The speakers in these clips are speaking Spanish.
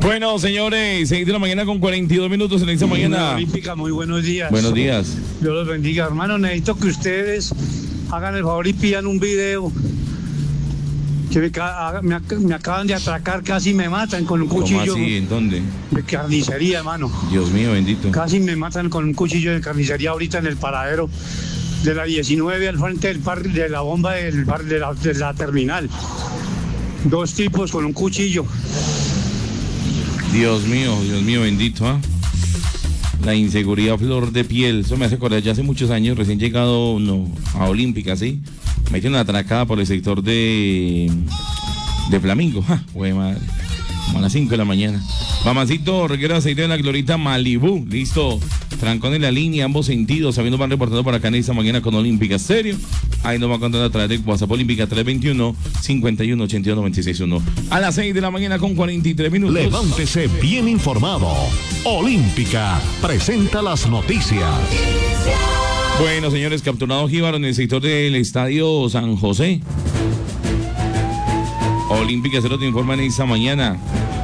Bueno, señores, 6 de la mañana con 42 minutos en esta mañana. Olímpica, muy buenos días. Buenos días. Dios los bendiga, hermano. Necesito que ustedes hagan el favor y pidan un video. Que me acaban de atracar, casi me matan con un cuchillo. ¿Cómo así? ¿En dónde? De carnicería, hermano. Dios mío, bendito. Casi me matan con un cuchillo de carnicería ahorita en el paradero de la 19 al frente del parque de la bomba del bar de la terminal. 2 tipos con un cuchillo. Dios mío, bendito, ¿ah? La inseguridad a flor de piel. Eso me hace acordar, ya hace muchos años, recién llegado a Olímpica, ¿sí? Me hice una atracada por el sector de Flamingo. ¡Ja! Güey, madre. Como a las 5 de la mañana. Mamacito, requiere aceite de la Glorita Malibú. Listo. Trancón en la línea, ambos sentidos. Sabiendo, van reportando para acá en esta mañana con Olímpica Serio. Ahí nos va a contar a través de WhatsApp Olímpica 321-5182-961. A las 6 de la mañana con 43 minutos. Levántese bien informado. Olímpica presenta las noticias. Bueno, señores, capturado jíbaro en el sector del Estadio San José. Olímpica Cero te informa en esta mañana.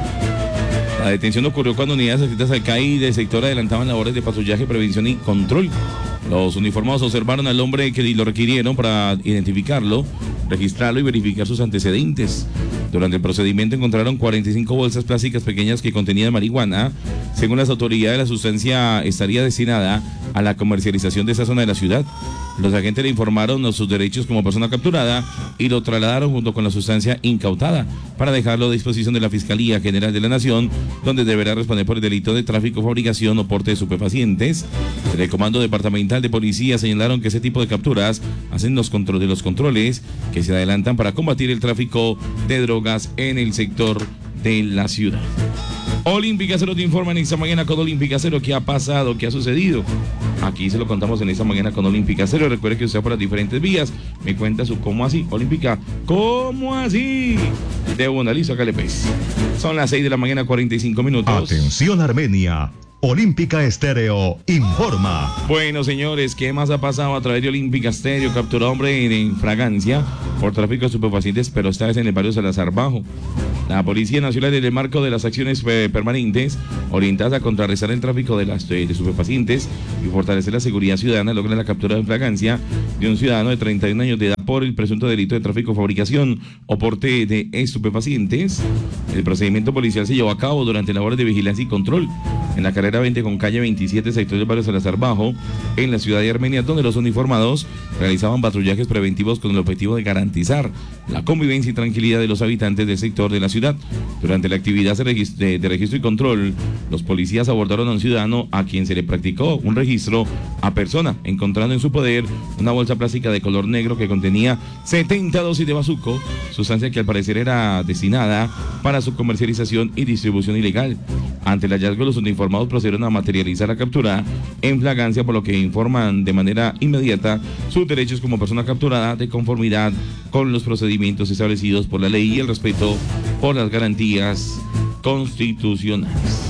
La detención ocurrió cuando unidades adscritas al CAI del sector adelantaban labores de patrullaje, prevención y control. Los uniformados observaron al hombre que lo requirieron para identificarlo, registrarlo y verificar sus antecedentes. Durante el procedimiento encontraron 45 bolsas plásticas pequeñas que contenían marihuana. Según las autoridades, la sustancia estaría destinada a la comercialización de esa zona de la ciudad. Los agentes le informaron de sus derechos como persona capturada y lo trasladaron junto con la sustancia incautada para dejarlo a disposición de la Fiscalía General de la Nación, donde deberá responder por el delito de tráfico, fabricación o porte de estupefacientes. En el Comando Departamental de Policía señalaron que ese tipo de capturas hacen los controles que se adelantan para combatir el tráfico de drogas en el sector de la ciudad. Olímpica Cero te informa en esta mañana con Olímpica Cero. ¿Qué ha pasado? ¿Qué ha sucedido? Aquí se lo contamos en esta mañana con Olímpica Cero. Recuerde que usted por las diferentes vías me cuenta su cómo así. Olímpica, ¿cómo así? De una, listo, acá le pez. Son las 6 de la mañana, 45 minutos. Atención, Armenia. Olímpica Estéreo informa. Bueno, señores, ¿qué más ha pasado a través de Olímpica Estéreo? Capturado hombre en fragancia por tráfico de estupefacientes, pero esta vez en el barrio Salazar Bajo. La Policía Nacional, en el marco de las acciones permanentes orientadas a contrarrestar el tráfico de estupefacientes y fortalecer la seguridad ciudadana, logra la captura en fragancia de un ciudadano de 31 años de edad por el presunto delito de tráfico, fabricación o porte de estupefacientes. El procedimiento policial se llevó a cabo durante labores de vigilancia y control en la carrera 20 con calle 27, sector del barrio Salazar Bajo, en la ciudad de Armenia, donde los uniformados realizaban patrullajes preventivos con el objetivo de garantizar la convivencia y tranquilidad de los habitantes del sector de la ciudad. Durante la actividad de registro y control, los policías abordaron a un ciudadano a quien se le practicó un registro a persona, encontrando en su poder una bolsa plástica de color negro que contenía 70 dosis de bazuco, sustancia que al parecer era destinada para su comercialización y distribución ilegal. Ante el hallazgo, los uniformados procedieron a materializar la captura en flagrancia, por lo que informan de manera inmediata sus derechos como persona capturada de conformidad con los procedimientos establecidos por la ley y el respeto por las garantías constitucionales.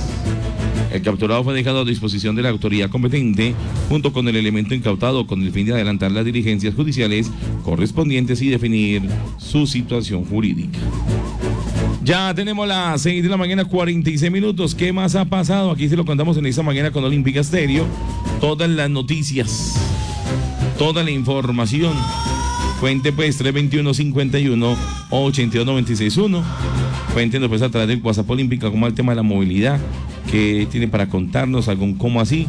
El capturado fue dejado a disposición de la autoridad competente junto con el elemento incautado con el fin de adelantar las diligencias judiciales correspondientes y definir su situación jurídica. Ya tenemos las 6 de la mañana, 46 minutos. ¿Qué más ha pasado? Aquí se lo contamos en esta mañana con Olímpica Estéreo. Todas las noticias, toda la información. Cuente pues 321-51-82-961. Cuéntenos pues a través del WhatsApp Olímpica como el tema de la movilidad que tiene para contarnos algún cómo así.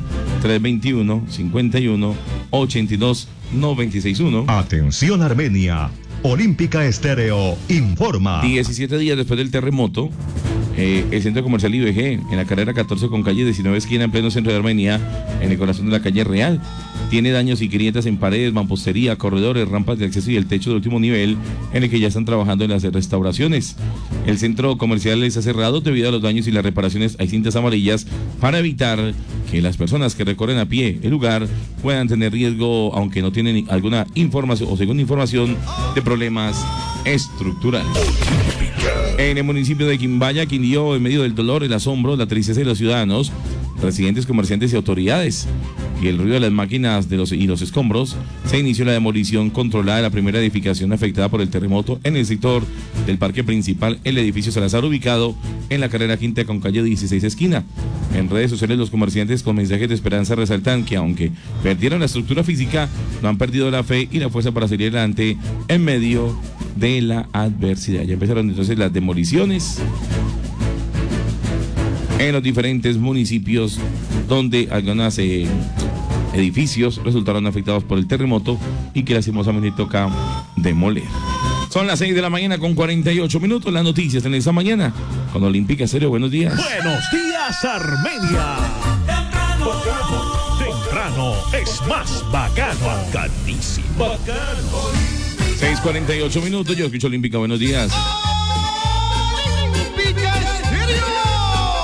321-51-82-961. Atención, Armenia. Olímpica Estéreo informa. 17 días después del terremoto, el centro comercial IBG, en la carrera 14 con calle 19 esquina, en pleno centro de Armenia, en el corazón de la calle Real, tiene daños y grietas en paredes, mampostería, corredores, rampas de acceso y el techo de último nivel, en el que ya están trabajando en las restauraciones. El centro comercial está cerrado debido a los daños y las reparaciones. Hay cintas amarillas para evitar que las personas que recorren a pie el lugar puedan tener riesgo, aunque no tienen alguna información o según información de problemas estructurales. En el municipio de Quimbaya, Quindío, en medio del dolor, el asombro, la tristeza de los ciudadanos, residentes, comerciantes y autoridades, y el ruido de las máquinas y los escombros, se inició la demolición controlada de la primera edificación afectada por el terremoto en el sector del parque principal, el edificio Salazar, ubicado en la carrera quinta con calle 16 esquina. En redes sociales, los comerciantes con mensajes de esperanza resaltan que aunque perdieron la estructura física, no han perdido la fe y la fuerza para salir adelante en medio de la adversidad. Ya empezaron entonces las demoliciones en los diferentes municipios donde algunos edificios resultaron afectados por el terremoto y que lastimosamente toca demoler. Son las 6 de la mañana con 48 minutos. Las noticias en esta mañana con Olímpica Estéreo. Buenos días. Buenos días, Armenia. Temprano es más bacano. Bacanísimo. 6:48 minutos. Yo escucho Olímpica. Buenos días.